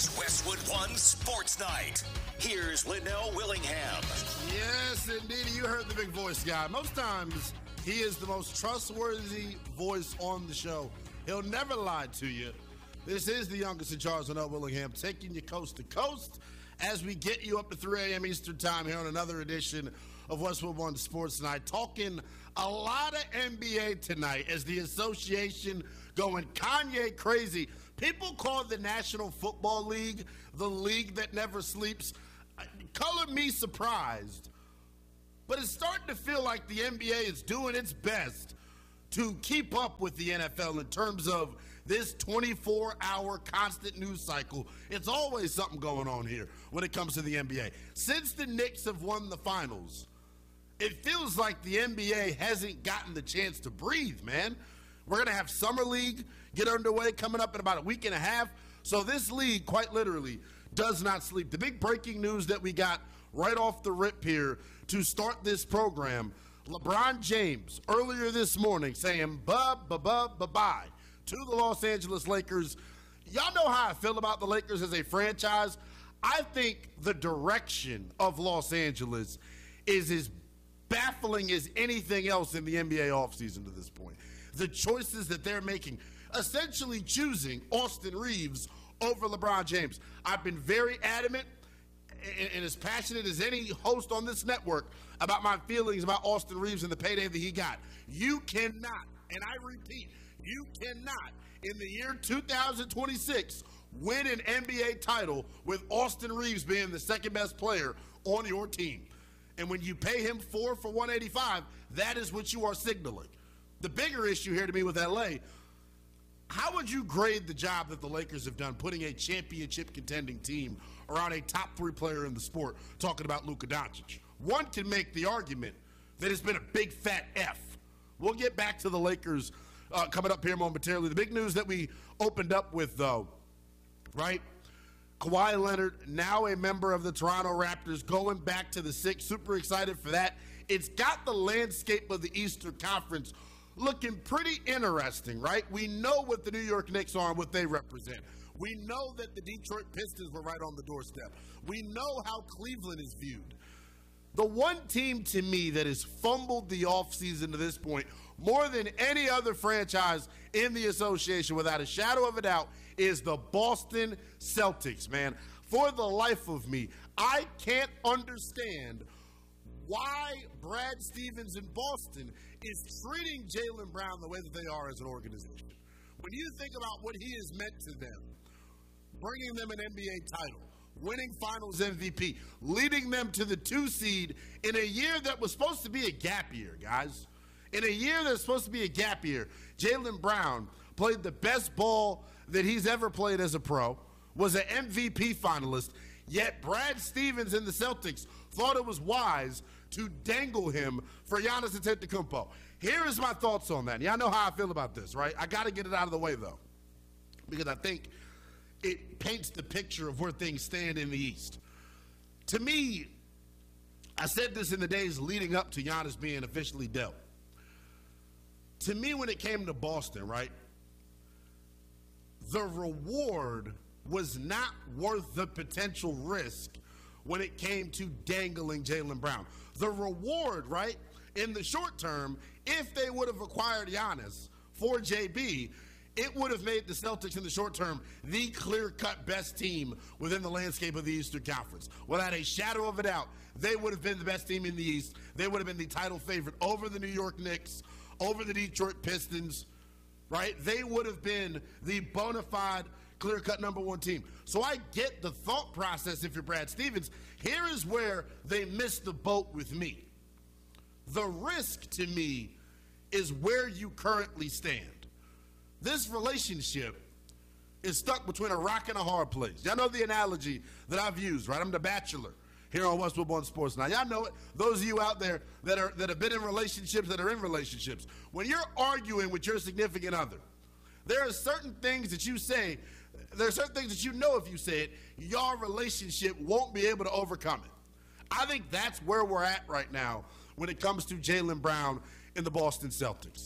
is Westwood One Sports Night. Here's Linnell Willingham. Yes, indeed. You heard the big voice guy. Most times, he is the most trustworthy voice on the show. He'll never lie to you. This is the youngest in charge, Linnell Willingham, taking you coast to coast as we get you up to 3 a.m. Eastern time here on another edition of Westwood One Sports Night. Talking a lot of NBA tonight as the association going Kanye crazy. People call the National Football League the league that never sleeps. Color me surprised, but it's starting to feel like the NBA is doing its best to keep up with the NFL in terms of this 24-hour constant news cycle. It's always something going on here when it comes to the NBA. Since the Knicks have won the finals, it feels like the NBA hasn't gotten the chance to breathe, man. We're going to have Summer League get underway coming up in about a week and a half. So this league, quite literally, does not sleep. The big breaking news that we got right off the rip here to start this program, LeBron James earlier this morning saying bye to the Los Angeles Lakers. Y'all know how I feel about the Lakers as a franchise. I think the direction of Los Angeles is as baffling as anything else in the NBA offseason to this point. The choices that they're making, essentially choosing Austin Reeves over LeBron James. I've been very adamant and as passionate as any host on this network about my feelings about Austin Reeves and the payday that he got. You cannot, and I repeat, you cannot, in the year 2026, win an NBA title with Austin Reeves being the second best player on your team. And when you pay him $4 for $185, that is what you are signaling. The bigger issue here to me with LA, how would you grade the job that the Lakers have done putting a championship contending team around a top 3 player in the sport, talking about Luka Doncic? One can make the argument that it's been a big fat F. We'll get back to the Lakers coming up here momentarily. The big news that we opened up with, though, right? Kawhi Leonard, now a member of the Toronto Raptors, going back to the Six. Super excited for that. It's got the landscape of the Eastern Conference looking pretty interesting, right? We know what the New York Knicks are and what they represent. We know that the Detroit Pistons were right on the doorstep. We know how Cleveland is viewed. The one team to me that has fumbled the offseason to this point more than any other franchise in the association, without a shadow of a doubt, is the Boston Celtics, man. For the life of me, I can't understand why Brad Stevens in Boston is treating Jaylen Brown the way that they are as an organization. When you think about what he has meant to them, bringing them an NBA title, winning finals MVP, leading them to the 2 seed in a year that was supposed to be a gap year, guys. In a year that's supposed to be a gap year, Jaylen Brown played the best ball that he's ever played as a pro, was an MVP finalist, yet Brad Stevens and the Celtics thought it was wise to dangle him for Giannis Antetokounmpo. Here is my thoughts on that. Y'all know how I feel about this, right? I got to get it out of the way, though, because I think it paints the picture of where things stand in the East. To me, I said this in the days leading up to Giannis being officially dealt. To me, when it came to Boston, right, the reward was not worth the potential risk when it came to dangling Jaylen Brown. The reward, right, in the short term, if they would have acquired Giannis for JB, it would have made the Celtics in the short term the clear-cut best team within the landscape of the Eastern Conference. Without a shadow of a doubt, they would have been the best team in the East. They would have been the title favorite over the New York Knicks, over the Detroit Pistons, right? They would have been the bona fide clear-cut number 1 team. So I get the thought process if you're Brad Stevens. Here is where they missed the boat with me. The risk to me is where you currently stand. This relationship is stuck between a rock and a hard place. Y'all know the analogy that I've used, right? I'm the bachelor here on Westwood One Sports. Now, y'all know it. Those of you out there that have been in relationships, that are in relationships, when you're arguing with your significant other, there are certain things that you say, there are certain things that you know if you say it, your relationship won't be able to overcome it. I think that's where we're at right now when it comes to Jaylen Brown and the Boston Celtics.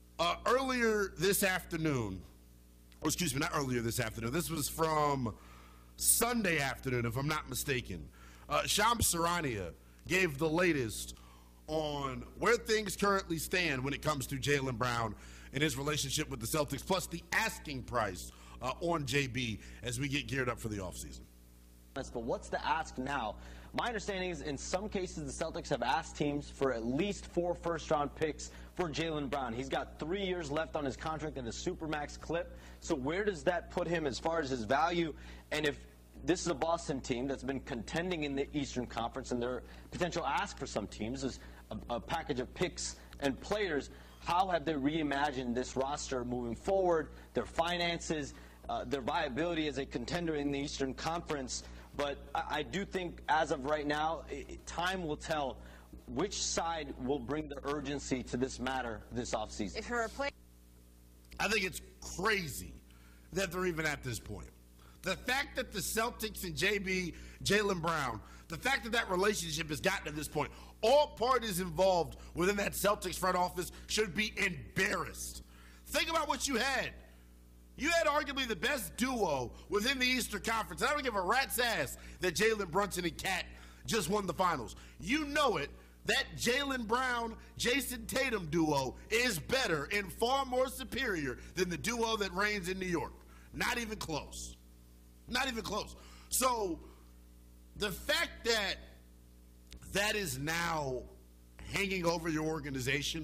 Earlier this afternoon, or excuse me, not earlier this afternoon, this was from Sunday afternoon, if I'm not mistaken, Shams Charania gave the latest on where things currently stand when it comes to Jaylen Brown and his relationship with the Celtics, plus the asking price on JB as we get geared up for the offseason. But what's the ask now? My understanding is in some cases the Celtics have asked teams for at least 4 first-round picks for Jaylen Brown. He's got 3 years left on his contract and a Supermax clip. So where does that put him as far as his value? And if this is a Boston team that's been contending in the Eastern Conference, and their potential ask for some teams is a package of picks and players, how have they reimagined this roster moving forward, their finances, their viability as a contender in the Eastern Conference? But I do think as of right now, time will tell which side will bring the urgency to this matter this offseason. If you're a player, I think it's crazy that they're even at this point. The fact that the Celtics and Jaylen Brown, the fact that that relationship has gotten to this point, all parties involved within that Celtics front office should be embarrassed. Think about what you had. You had arguably the best duo within the Eastern Conference. I don't give a rat's ass that Jalen Brunson and Cat just won the finals. You know it. That Jaylen Brown, Jason Tatum duo is better and far more superior than the duo that reigns in New York. Not even close. Not even close. So the fact that that is now hanging over your organization,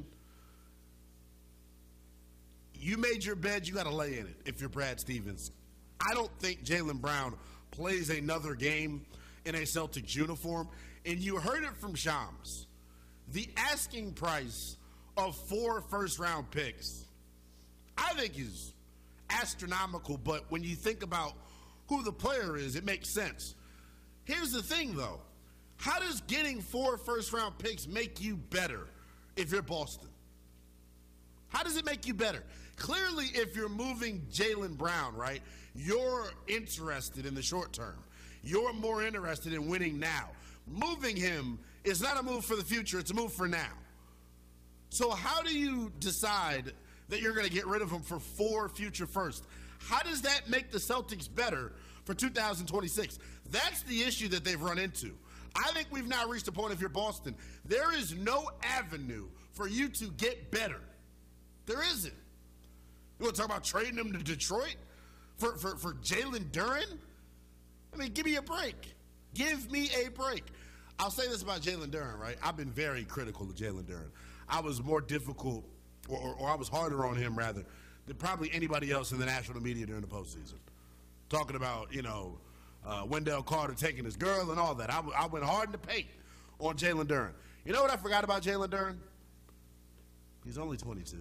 you made your bed, you got to lay in it if you're Brad Stevens. I don't think Jaylen Brown plays another game in a Celtics uniform. And you heard it from Shams. The asking price of 4 first-round picks, I think is astronomical. But when you think about who the player is, it makes sense. Here's the thing, though. How does getting 4 first-round picks make you better if you're Boston? How does it make you better? Clearly, if you're moving Jaylen Brown, right, you're interested in the short term. You're more interested in winning now. Moving him is not a move for the future. It's a move for now. So how do you decide that you're going to get rid of him for 4 future firsts? How does that make the Celtics better for 2026? That's the issue that they've run into. I think we've now reached a point, if you're Boston, there is no avenue for you to get better. There isn't. You want to talk about trading him to Detroit for Jalen Duren? I mean, give me a break. Give me a break. I'll say this about Jalen Duren, right? I've been very critical of Jalen Duren. I was more difficult, or I was harder on him, rather, than probably anybody else in the national media during the postseason. Talking about, Wendell Carter taking his girl and all that. I went hard in the paint on Jalen Duren. You know what I forgot about Jalen Duren? He's only 22.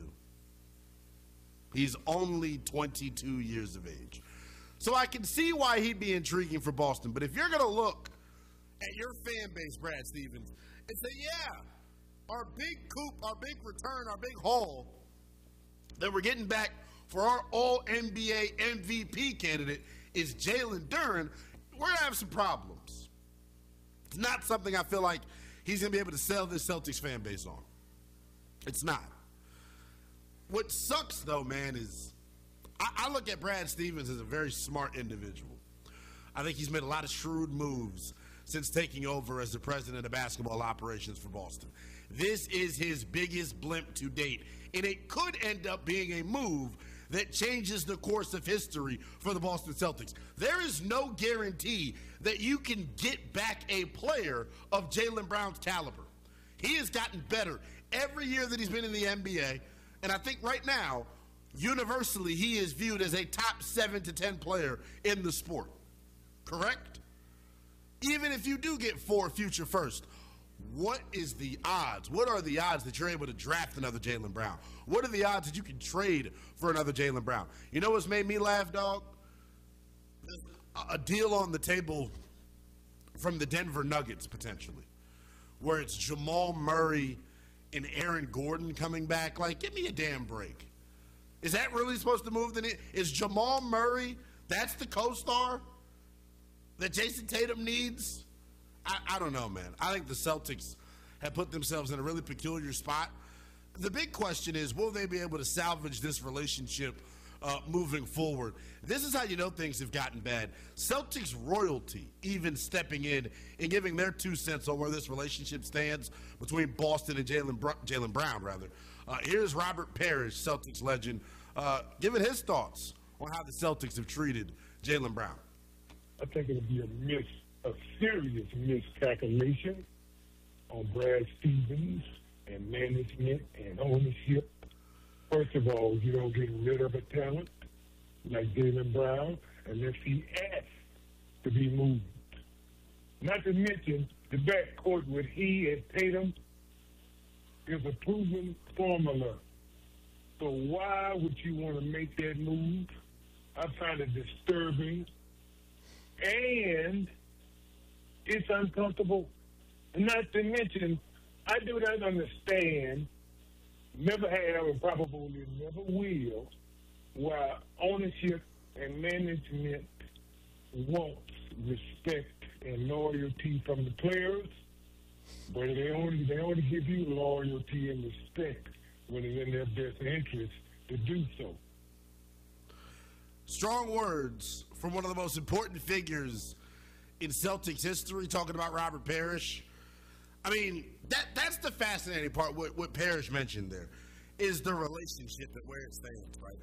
He's only 22 years of age. So I can see why he'd be intriguing for Boston. But if you're going to look at your fan base, Brad Stevens, and say, yeah, our big coup, our big return, our big haul that we're getting back for our All-NBA MVP candidate is Jalen Duren, we're going to have some problems. It's not something I feel like he's going to be able to sell this Celtics fan base on. It's not. What sucks, though, man, is I look at Brad Stevens as a very smart individual. I think he's made a lot of shrewd moves since taking over as the president of basketball operations for Boston. This is his biggest blimp to date, and it could end up being a move that changes the course of history for the Boston Celtics. There is no guarantee that you can get back a player of Jaylen Brown's caliber. He has gotten better every year that he's been in the NBA, and I think right now, universally, he is viewed as a top 7 to 10 player in the sport. Correct? Even if you do get 4 future first, what is the odds? What are the odds that you're able to draft another Jaylen Brown? What are the odds that you can trade for another Jaylen Brown? You know what's made me laugh, dog? A deal on the table from the Denver Nuggets, potentially, where it's Jamal Murray and Aaron Gordon coming back. Like, give me a damn break. Is that really supposed to move the needle? Is Jamal Murray, that's the co-star that Jason Tatum needs? I don't know, man. I think the Celtics have put themselves in a really peculiar spot. The big question is, will they be able to salvage this relationship moving forward. This is how you know things have gotten bad. Celtics royalty even stepping in and giving their 2 cents on where this relationship stands between Boston and Jaylen Brown, rather. Here's Robert Parrish, Celtics legend, giving his thoughts on how the Celtics have treated Jaylen Brown. I think it'll be a serious miscalculation on Brad Stevens and management and ownership. First of all, you don't get rid of a talent like Jaylen Brown unless he asks to be moved. Not to mention the backcourt with he and Tatum is a proven formula. So why would you want to make that move? I find it disturbing. And it's uncomfortable. Not to mention, I do not understand, never have and probably never will, why ownership and management wants respect and loyalty from the players, but they only give you loyalty and respect when it's in their best interest to do so. Strong words from one of the most important figures in Celtics history, talking about Robert Parrish. I mean, that's the fascinating part, what Parrish mentioned there, is the relationship and where it stands, right?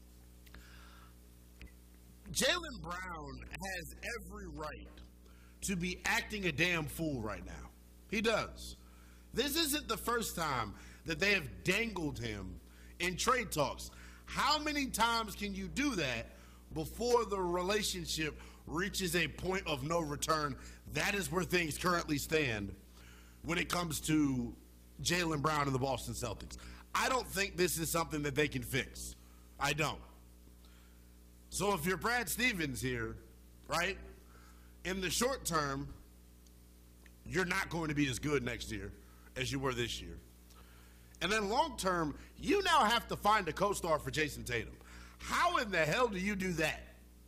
Jaylen Brown has every right to be acting a damn fool right now. He does. This isn't the first time that they have dangled him in trade talks. How many times can you do that before the relationship reaches a point of no return? That is where things currently stand when it comes to Jaylen Brown and the Boston Celtics. I don't think this is something that they can fix. I don't. So if you're Brad Stevens here, right, in the short term, you're not going to be as good next year as you were this year. And then long term, you now have to find a co-star for Jason Tatum. How in the hell do you do that?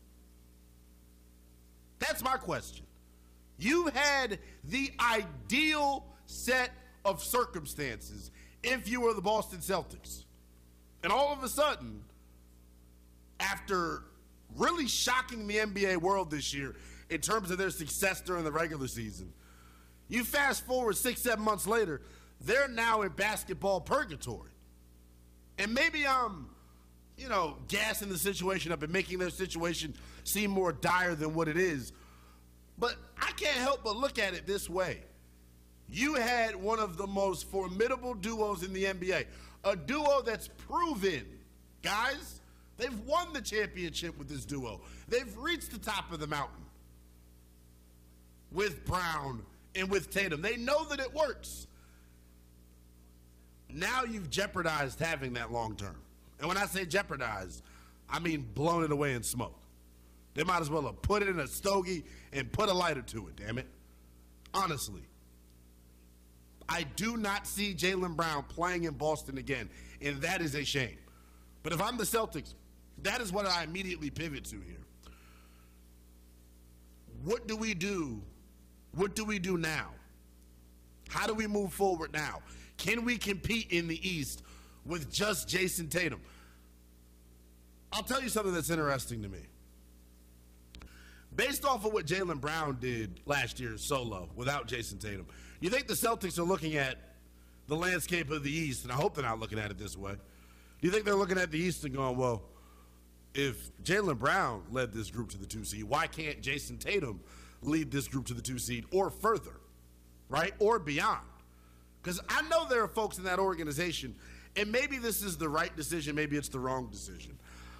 That's my question. You had the ideal set of circumstances if you were the Boston Celtics. And all of a sudden, after really shocking the NBA world this year in terms of their success during the regular season, you fast forward 6-7 months later, they're now in basketball purgatory. And maybe I'm, gassing the situation up and making their situation seem more dire than what it is. But I can't help but look at it this way. You had one of the most formidable duos in the NBA, a duo that's proven, guys. They've won the championship with this duo. They've reached the top of the mountain with Brown and with Tatum. They know that it works. Now you've jeopardized having that long term. And when I say jeopardized, I mean blown it away in smoke. They might as well have put it in a stogie and put a lighter to it, damn it. Honestly. I do not see Jaylen Brown playing in Boston again, and that is a shame. But if I'm the Celtics, that is what I immediately pivot to here. What do we do? What do we do now? How do we move forward now? Can we compete in the East with just Jason Tatum? I'll tell you something that's interesting to me. Based off of what Jaylen Brown did last year solo without Jason Tatum, you think the Celtics are looking at the landscape of the East, and I hope they're not looking at it this way. Do you think they're looking at the East and going, well, if Jaylen Brown led this group to the 2 seed, why can't Jason Tatum lead this group to the 2 seed or further, right, or beyond? Because I know there are folks in that organization, and maybe this is the right decision, maybe it's the wrong decision.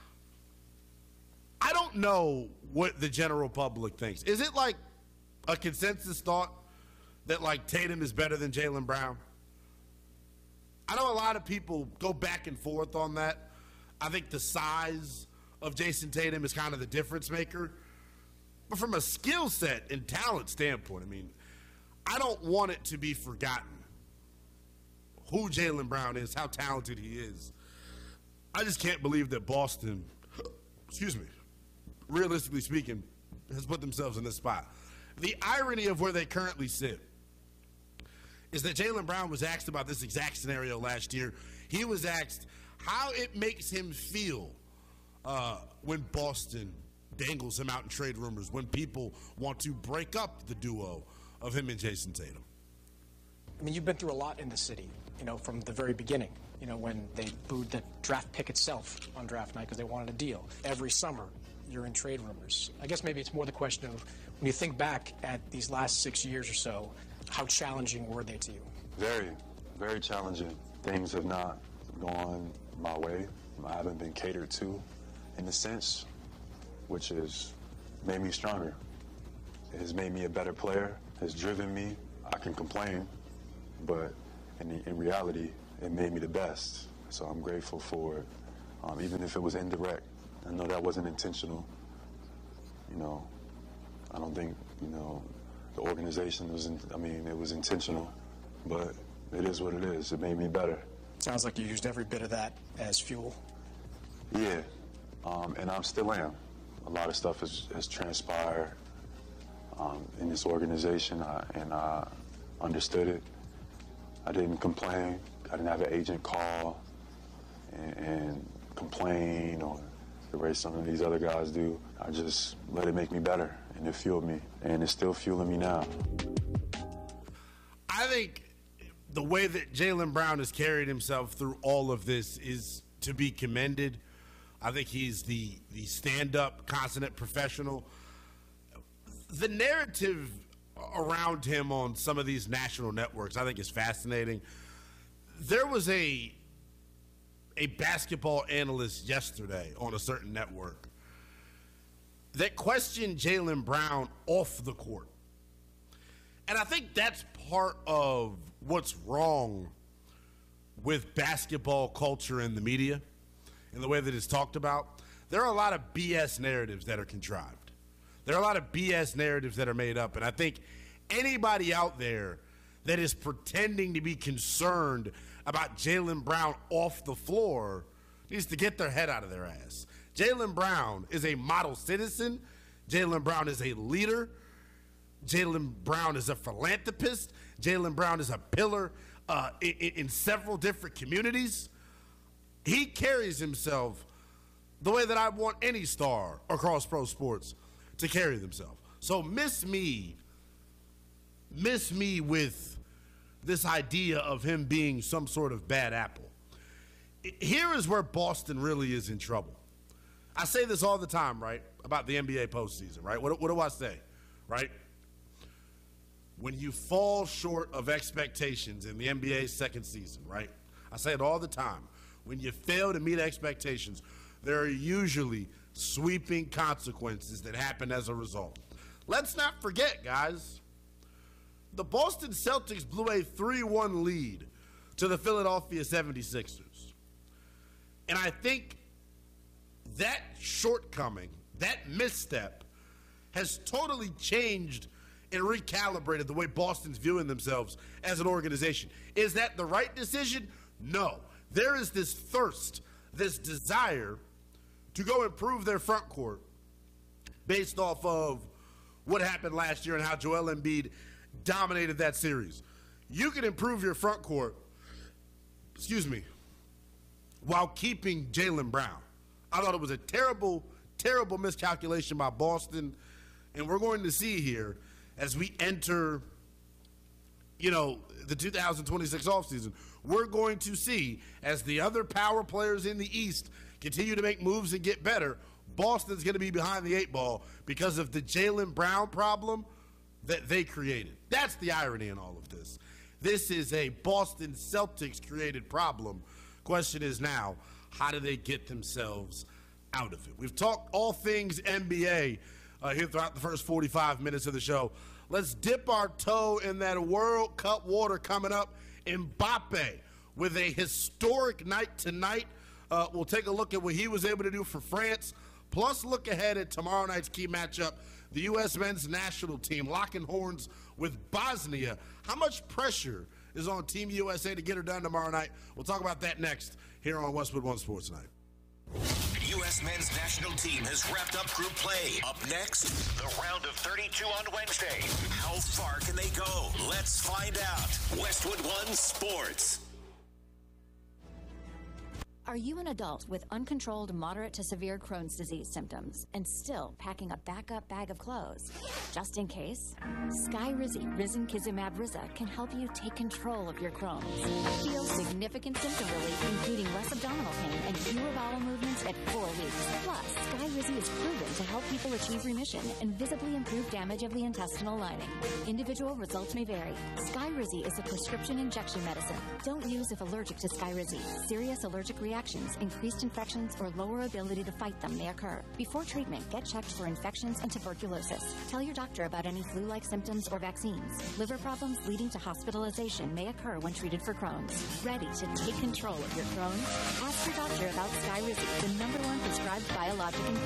I don't know what the general public thinks. Is it like a consensus thought that, like, Tatum is better than Jaylen Brown? I know a lot of people go back and forth on that. I think the size of Jason Tatum is kind of the difference maker. But from a skill set and talent standpoint, I mean, I don't want it to be forgotten who Jaylen Brown is, how talented he is. I just can't believe that Boston, realistically speaking, has put themselves in this spot. The irony of where they currently sit is that Jaylen Brown was asked about this exact scenario last year. He was asked how it makes him feel when Boston dangles him out in trade rumors, when people want to break up the duo of him and Jason Tatum? I mean, you've been through a lot in the city, from the very beginning, when they booed the draft pick itself on draft night because they wanted a deal. Every summer, you're in trade rumors. I guess maybe it's more the question of, when you think back at these last 6 years or so, how challenging were they to you? Very, very challenging. Things have not gone my way. I haven't been catered to, in a sense, which has made me stronger. It has made me a better player, has driven me. I can complain, but in reality, it made me the best. So I'm grateful for it, even if it was indirect. I know that wasn't intentional. I don't think, the organization was, it was intentional, but it is what it is. It made me better. Sounds like you used every bit of that as fuel. Yeah, and I still am. A lot of stuff has transpired in this organization, and I understood it. I didn't complain. I didn't have an agent call and complain or the way some of these other guys do. I just let it make me better, and it fueled me, and it's still fueling me now. I think the way that Jaylen Brown has carried himself through all of this is to be commended. I think he's the stand-up, consummate professional. The narrative around him on some of these national networks, I think, is fascinating. There was a basketball analyst yesterday on a certain network that questioned Jaylen Brown off the court. And I think that's part of what's wrong with basketball culture and the media and the way that it's talked about. There are a lot of BS narratives that are contrived. There are a lot of BS narratives that are made up. And I think anybody out there that is pretending to be concerned about Jaylen Brown off the floor needs to get their head out of their ass. Jaylen Brown is a model citizen. Jaylen Brown is a leader. Jaylen Brown is a philanthropist. Jaylen Brown is a pillar in several different communities. He carries himself the way that I want any star across pro sports to carry themselves. So miss me with this idea of him being some sort of bad apple. Here is where Boston really is in trouble. I say this all the time, right, about the NBA postseason, right? What do I say, right? When you fall short of expectations in the NBA's second season, right? I say it all the time. When you fail to meet expectations, there are usually sweeping consequences that happen as a result. Let's not forget, guys, the Boston Celtics blew a 3-1 lead to the Philadelphia 76ers. And I think that shortcoming, that misstep, has totally changed and recalibrated the way Boston's viewing themselves as an organization. Is that the right decision? No. There is this thirst, this desire to go improve their front court based off of what happened last year and how Joel Embiid dominated that series. You can improve your front court, while keeping Jaylen Brown. I thought it was a terrible, terrible miscalculation by Boston, and we're going to see here as we enter, the 2026 offseason, we're going to see as the other power players in the East continue to make moves and get better, Boston's going to be behind the 8 ball because of the Jaylen Brown problem that they created. That's the irony in all of this. This is a Boston Celtics created problem. Question is now, how do they get themselves out of it? We've talked all things NBA here throughout the first 45 minutes of the show. Let's dip our toe in that World Cup water coming up. Mbappe with a historic night tonight. We'll take a look at what he was able to do for France, plus look ahead at tomorrow night's key matchup, the U.S. men's national team locking horns with Bosnia. How much pressure is on Team USA to get her done tomorrow night? We'll talk about that next here on Westwood One Sports Night. U.S. men's national team has wrapped up group play. Up next, the round of 32 on Wednesday. How far can they go? Let's find out. Westwood One Sports. Are you an adult with uncontrolled moderate to severe Crohn's disease symptoms and still packing a backup bag of clothes? Just in case, Skyrizi Risankizumab Riza can help you take control of your Crohn's. Feel significant symptom relief, including less abdominal pain and fewer bowel movements at 4 weeks. Plus, Skyrizi is proven to help people achieve remission and visibly improve damage of the intestinal lining. Individual results may vary. Skyrizi is a prescription injection medicine. Don't use if allergic to Skyrizi. Serious allergic reactions, increased infections, or lower ability to fight them may occur. Before treatment, get checked for infections and tuberculosis. Tell your doctor about any flu-like symptoms or vaccines. Liver problems leading to hospitalization may occur when treated for Crohn's. Ready to take control of your Crohn's? Ask your doctor about Skyrizi, the #1 prescribed biologic